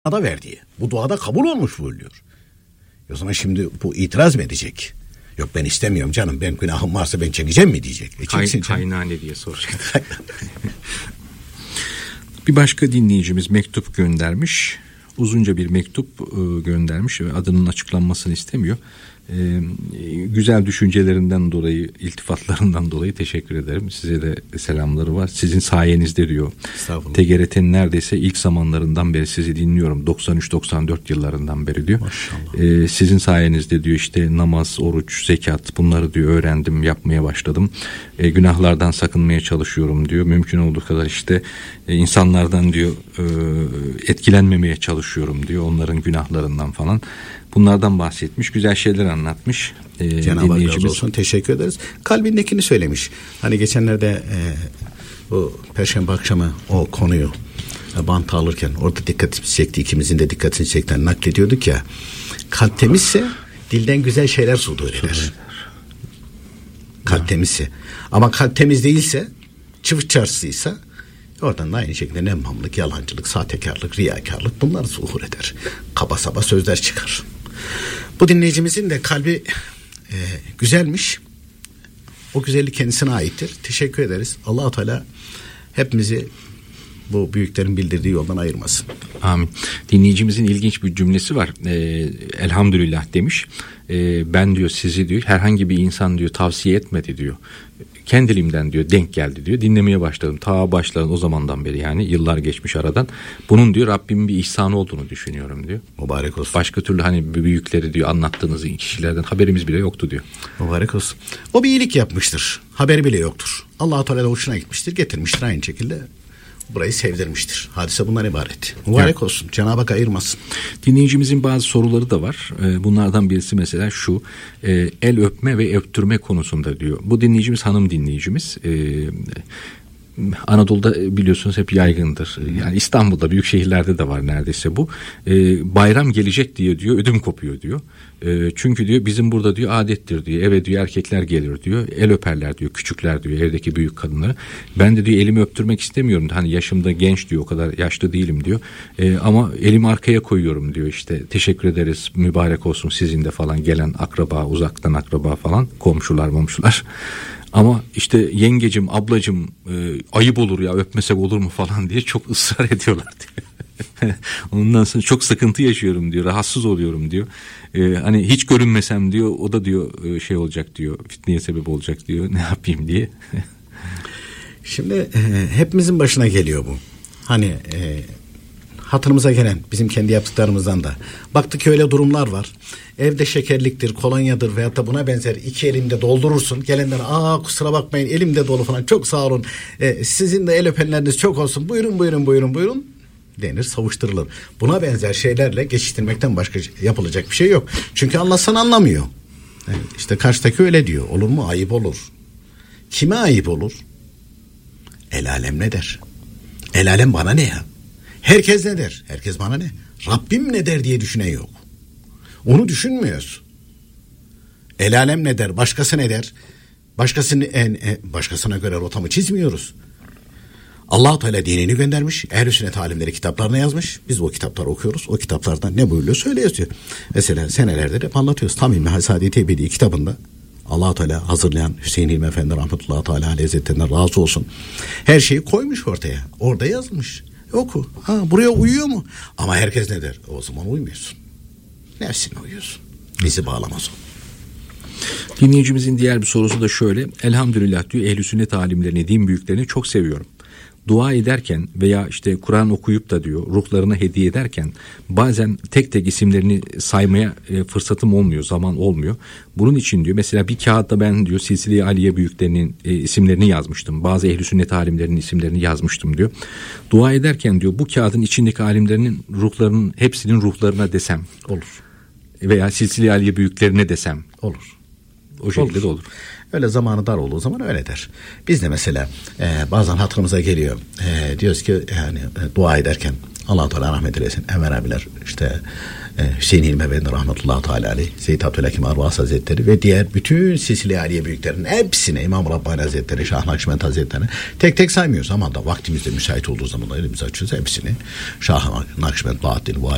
da verdiği. Bu duada kabul olmuş buyuruyor. O zaman şimdi bu itiraz mı edecek? Yok ben istemiyorum canım, ben günahım varsa ben çekeceğim mi diyecek. Kaynağı ne diye soracak. Bir başka dinleyicimiz mektup göndermiş. Uzunca bir mektup göndermiş ve adının açıklanmasını istemiyor. Güzel düşüncelerinden dolayı, iltifatlarından dolayı teşekkür ederim. Size de selamları var. Sizin sayenizde diyor. TGRT'nin neredeyse ilk zamanlarından beri sizi dinliyorum. 93-94 yıllarından beri diyor. Maşallah. Sizin sayenizde diyor işte namaz, oruç, zekat bunları diyor öğrendim, yapmaya başladım. Günahlardan sakınmaya çalışıyorum diyor. Mümkün olduğu kadar işte insanlardan diyor etkilenmemeye çalışıyorum diyor. Onların günahlarından falan. Bunlardan bahsetmiş. Güzel şeyler anlatmış. Cenab-ı Hak razı olsun. Teşekkür ederiz. Kalbindekini söylemiş. Hani geçenlerde bu Perşembe akşamı o konuyu bant alırken orada dikkatimizi çekti. İkimizin de dikkatini çekten naklediyorduk ya. Kalp temizse dilden güzel şeyler sudur eder. Kalp temizse. Ama kalp temiz değilse, çıvı çarşısıysa oradan da aynı şekilde nemmamlık, yalancılık, sahtekarlık, riyakarlık bunlar zuhur eder. Kaba saba sözler çıkar. Bu dinleyicimizin de kalbi güzelmiş. O güzellik kendisine aittir. Teşekkür ederiz. Allah-u Teala hepimizi bu büyüklerin bildirdiği yoldan ayırmasın. Amin. Dinleyicimizin ilginç bir cümlesi var. Elhamdülillah demiş. Ben diyor sizi diyor herhangi bir insan diyor tavsiye etmedi diyor. Kendiliğimden diyor denk geldi diyor. Dinlemeye başladım. Ta başladım o zamandan beri yani yıllar geçmiş aradan. Bunun diyor Rabbimin bir ihsanı olduğunu düşünüyorum diyor. Mübarek olsun. Başka türlü hani büyükleri diyor anlattığınız kişilerden haberimiz bile yoktu diyor. Mübarek olsun. O bir iyilik yapmıştır. Haberi bile yoktur. Allah-u Teala da hoşuna gitmiştir. Getirmiştir aynı şekilde. Burayı sevdirmiştir. Hadise bundan ibaret. Mübarek olsun. Cenab-ı Hak ayırmasın. Dinleyicimizin bazı soruları da var. Bunlardan birisi mesela şu. El öpme ve öptürme konusunda diyor. Bu dinleyicimiz hanım dinleyicimiz. Anadolu'da biliyorsunuz hep yaygındır. Yani İstanbul'da büyük şehirlerde de var neredeyse bu. Bayram gelecek diye diyor ödüm kopuyor diyor. Çünkü diyor bizim burada diyor adettir diyor. Eve diyor erkekler gelir diyor. El öperler diyor. Küçükler diyor. Evdeki büyük kadınları. Ben de diyor elimi öptürmek istemiyorum. Hani yaşımda genç diyor. O kadar yaşlı değilim diyor. Ama elimi arkaya koyuyorum diyor işte. Teşekkür ederiz. Mübarek olsun sizin de falan gelen akraba, uzaktan akraba falan. Komşular. Ama işte yengecim, ablacım ayıp olur ya öpmesek olur mu falan diye çok ısrar ediyorlar diyor. Ondan sonra çok sıkıntı yaşıyorum diyor. Rahatsız oluyorum diyor. Hani hiç görünmesem diyor o da diyor şey olacak diyor. Fitneye sebep olacak diyor. Ne yapayım diye. Şimdi hepimizin başına geliyor bu. Hani hatırımıza gelen bizim kendi yaptıklarımızdan da. Baktık ki öyle durumlar var. Evde şekerliktir, kolonyadır veyahut da buna benzer iki elimde doldurursun. Gelenler kusura bakmayın elimde dolu falan çok sağ olun. Sizin de el öpenleriniz çok olsun. Buyurun denir, savuşturulur. Buna benzer şeylerle geçiştirmekten başka yapılacak bir şey yok. Çünkü anlatsan anlamıyor. Yani işte karşıdaki öyle diyor. Olur mu? Ayıp olur. Kime ayıp olur? El alem ne der? El alem bana ne ya? Herkes ne der? Herkes bana ne? Rabbim ne der diye düşünen yok. Onu düşünmüyoruz. El alem ne der? Başkası ne der? Başkasına göre rotamı çizmiyoruz. Allah-u Teala dinini göndermiş. Ehl-i sünnet alimleri kitaplarına yazmış. Biz o kitapları okuyoruz. O kitaplarda ne buyuruyor söylüyoruz diyor. Mesela senelerde hep anlatıyoruz. Tam İlmi Hasadi Tebedi kitabında Allah-u Teala hazırlayan Hüseyin İlmi Efendi rahmetullahi teala aleyhi hazretlerinden razı olsun. Her şeyi koymuş ortaya. Orada yazmış. Oku. Buraya uyuyor mu? Ama herkes ne der? O zaman uymuyorsun. Nefsine uyuyorsun. Bizi bağlamaz o. Dinleyicimizin diğer bir sorusu da şöyle. Elhamdülillah diyor ehl-i sünnet alimlerini, din büyüklerini çok seviyorum. Dua ederken veya işte Kur'an okuyup da diyor ruhlarına hediye ederken bazen tek tek isimlerini saymaya fırsatım olmuyor, zaman olmuyor. Bunun için diyor mesela bir kağıtta ben diyor Silsile-i Aliye büyüklerinin isimlerini yazmıştım. Bazı ehl-i sünnet alimlerinin isimlerini yazmıştım diyor. Dua ederken diyor bu kağıdın içindeki alimlerinin ruhlarının hepsinin ruhlarına desem olur. Veya Silsile-i Aliye büyüklerine desem olur. O şekilde de olur. Öyle zamanı dar olduğu zaman öyle der. Biz de mesela bazen hatırımıza geliyor. Diyoruz ki yani dua ederken Allah-u Teala rahmet eylesin. Enver abiler işte Hüseyin İlmi Efendi rahmetullahi teala aleyh, Seyyid Abdülhakim Arvas Hazretleri ve diğer bütün Silsile-i Aliye büyüklerinin hepsine İmam Rabbani Hazretleri, Şah Nakşibend Hazretleri tek tek saymıyoruz ama da vaktimizde müsait olduğu zaman elimizi açıyoruz hepsini. Şah Nakşibend Bahattin